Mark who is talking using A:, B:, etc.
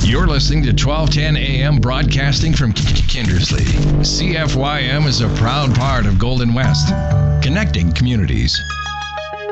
A: You're listening to 1210 AM broadcasting from Kindersley. CFYM is a proud part of Golden West, connecting communities.